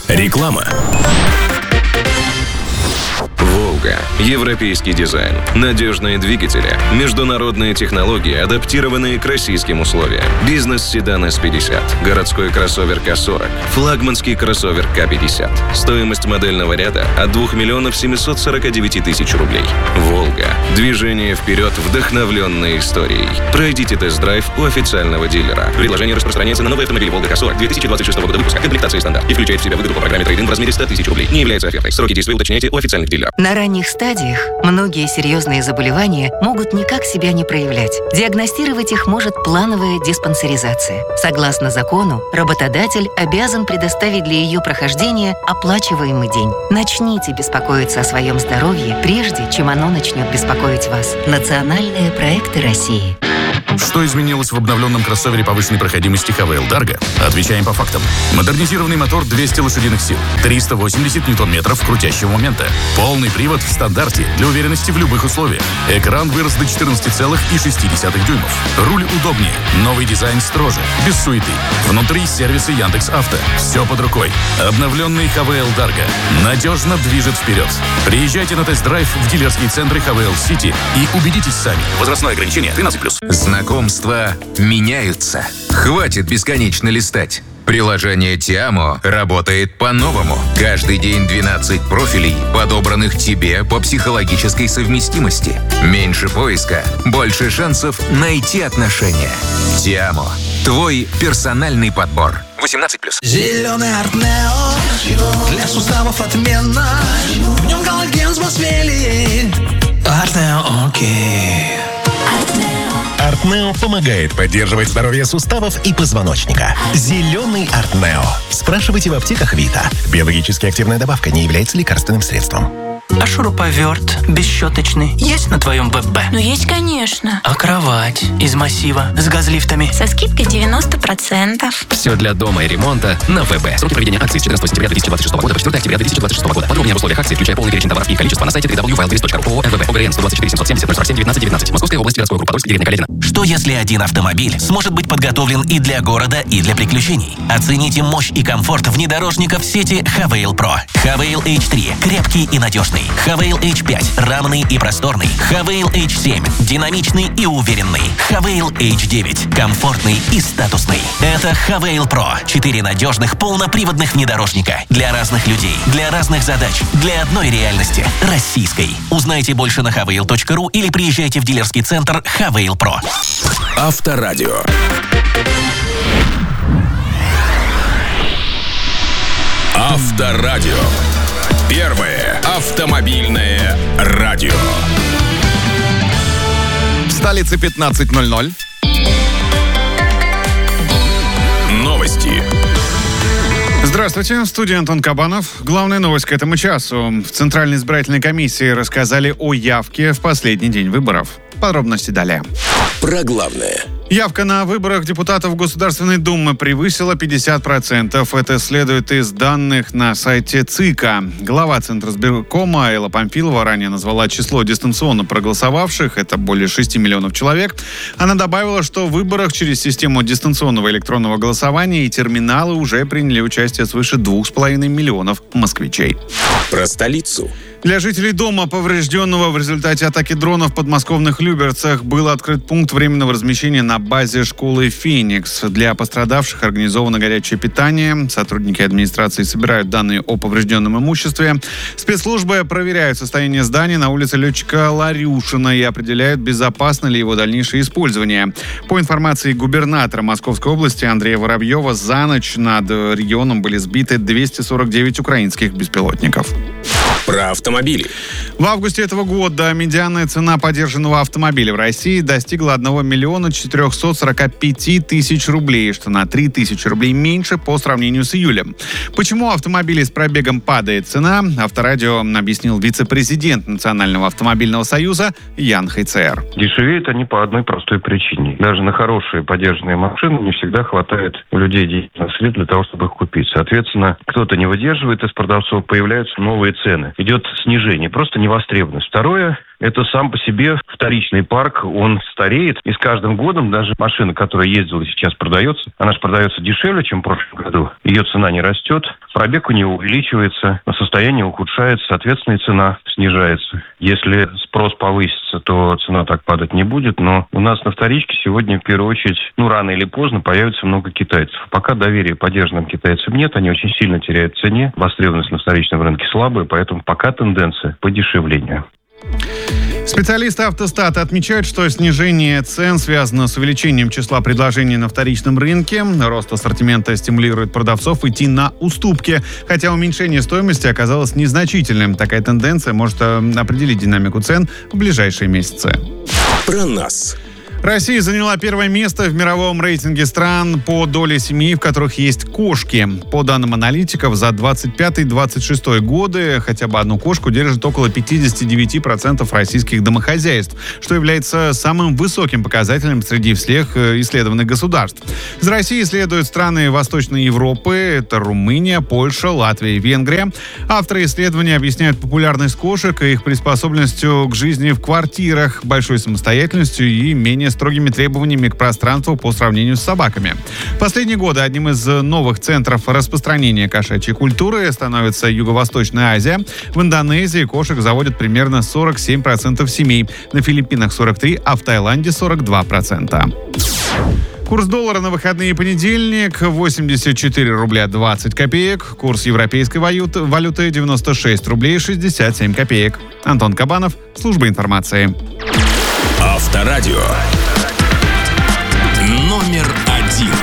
Реклама. «Волга». Европейский дизайн, надежные двигатели, международные технологии, адаптированные к российским условиям. Бизнес-седан С-50, городской кроссовер К-40, флагманский кроссовер К-50. Стоимость модельного ряда от 2 миллионов 749 тысяч рублей. «Волга». Движение вперед, вдохновленное историей. Пройдите тест-драйв у официального дилера. Предложение распространяется на новый автомобиль «Волга К-40» 2026 года выпуска. Комплектация стандарт и включает в себя выгоду по программе трейд-ин в размере 100 тысяч рублей. Не является офертой. Сроки действия уточняйте у официальных дилеров. На ранних стадиях многие серьезные заболевания могут никак себя не проявлять. Диагностировать их может плановая диспансеризация. Согласно закону, работодатель обязан предоставить для ее прохождения оплачиваемый день. Начните беспокоиться о своем здоровье, прежде чем оно начнет беспокоить вас. Национальные проекты России. Что изменилось в обновленном кроссовере повышенной проходимости ХВЛ Дарго? Отвечаем по фактам. Модернизированный мотор 200 лошадиных сил, 380 ньютон-метров крутящего момента. Полный привод в стандарте для уверенности в любых условиях. Экран вырос до 14,6 дюймов. Руль удобнее, новый дизайн строже, без суеты. Внутри сервисы Яндекс.Авто. Все под рукой. Обновленный ХВЛ Дарго надежно движет вперед. Приезжайте на тест-драйв в дилерские центры ХВЛ Сити и убедитесь сами. Возрастное ограничение 13+. Знакомства меняются. Хватит бесконечно листать. Приложение Тиамо работает по-новому. Каждый день 12 профилей, подобранных тебе по психологической совместимости. Меньше поиска, больше шансов найти отношения. Тиамо. Твой персональный подбор. 18+. Зеленый Артнео для суставов отменно. В нем коллаген с Босвелли. Артнео, окей. Артнео помогает поддерживать здоровье суставов и позвоночника. Зеленый Артнео. Спрашивайте в аптеках Вита. Биологически активная добавка не является лекарственным средством. А шуруповерт бесщеточный есть на твоем ВБ? Ну, есть, конечно. А кровать из массива с газлифтами? Со скидкой 90%. Все для дома и ремонта на ВБ. Сроки проведения акции с 14 сентября 2026 года по 4 октября 2026 года. Подробнее об условиях акции, включая полный перечень товаров и количество, на сайте www.wildberries.ru. ООО МВБ. ОГРН 124 770 047 19 19. Московская область, городской округ Подольск, деревня Каледина. Что если один автомобиль сможет быть подготовлен и для города, и для приключений? Оцените мощь и комфорт внедорожников сети Хавейл Про. Хавейл H3 – крепкий и надежный. Хавейл H5 – равный и просторный. Хавейл H7 – динамичный и уверенный. Хавейл H9 – комфортный и статусный. Это Хавейл Про. 4 надежных полноприводных внедорожника. Для разных людей, для разных задач, для одной реальности – российской. Узнайте больше на havail.ru или приезжайте в дилерский центр Хавейл Про. Авторадио. Авторадио. Первое автомобильное радио. В столице 15:00. Новости. Здравствуйте, в студии Антон Кабанов. Главная новость к этому часу. В Центральной избирательной комиссии рассказали о явке в последний день выборов. Подробности далее. Про главное. Явка на выборах депутатов Государственной Думы превысила 50%. Это следует из данных на сайте ЦИКа. Глава Центризбиркома Элла Памфилова ранее назвала число дистанционно проголосовавших. Это более 6 миллионов человек. Она добавила, что в выборах через систему дистанционного электронного голосования и терминалы уже приняли участие свыше 2,5 миллионов москвичей. Про столицу. Для жителей дома, поврежденного в результате атаки дронов в подмосковных Люберцах, был открыт пункт временного размещения на базе школы «Феникс». Для пострадавших организовано горячее питание. Сотрудники администрации собирают данные о поврежденном имуществе. Спецслужбы проверяют состояние здания на улице летчика Ларюшина и определяют, безопасно ли его дальнейшее использование. По информации губернатора Московской области Андрея Воробьева, за ночь над регионом были сбиты 249 украинских беспилотников. Про автомобили. В августе этого года медианная цена подержанного автомобиля в России достигла 1 миллиона 445 тысяч рублей, что на 3 тысячи рублей меньше по сравнению с июлем. Почему автомобилей с пробегом падает цена, Авторадио объяснил вице-президент Национального автомобильного союза Ян Хайцер. Дешевеют они по одной простой причине. Даже на хорошие подержанные машины не всегда хватает у людей денежных средств для того, чтобы их купить. Соответственно, кто-то не выдерживает из продавцов, появляются новые цены. Идет снижение, просто невостребованность. Второе, это сам по себе вторичный парк, он стареет. И с каждым годом даже машина, которая ездила и сейчас продается, она же продается дешевле, чем в прошлом году. Ее цена не растет, пробег у нее увеличивается, состояние ухудшается, соответственно, и цена снижается. Если спрос повысится, то цена так падать не будет. Но у нас на вторичке сегодня, в первую очередь, рано или поздно появится много китайцев. Пока доверия подержанным китайцам нет, они очень сильно теряют в цене. Востребованность на вторичном рынке слабая, поэтому пока тенденция подешевления. Специалисты «Автостата» отмечают, что снижение цен связано с увеличением числа предложений на вторичном рынке. Рост ассортимента стимулирует продавцов идти на уступки, хотя уменьшение стоимости оказалось незначительным. Такая тенденция может определить динамику цен в ближайшие месяцы. Про нас. Россия заняла первое место в мировом рейтинге стран по доле семей, в которых есть кошки. По данным аналитиков, за 25-26 годы хотя бы одну кошку держит около 59% российских домохозяйств, что является самым высоким показателем среди всех исследованных государств. Из России следуют страны Восточной Европы, это Румыния, Польша, Латвия и Венгрия. Авторы исследования объясняют популярность кошек и их приспособленностью к жизни в квартирах, большой самостоятельностью и менее строгими требованиями к пространству по сравнению с собаками. В последние годы одним из новых центров распространения кошачьей культуры становится Юго-Восточная Азия. В Индонезии кошек заводят примерно 47% семей, на Филиппинах 43%, а в Таиланде 42%. Курс доллара на выходные и понедельник 84 рубля 20 копеек. Курс европейской валюты 96 рублей 67 копеек. Антон Кабанов, служба информации. Авторадио.